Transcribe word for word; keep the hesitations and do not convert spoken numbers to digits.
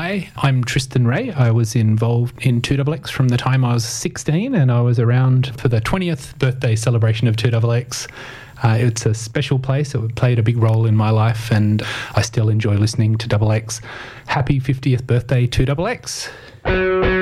Hi, I'm Tristan Ray. I was involved in two X X from the time I was sixteen, and I was around for the twentieth birthday celebration of two X X. Uh, it's a special place. It played a big role in my life, and I still enjoy listening to X X. Happy fiftieth birthday to two X X.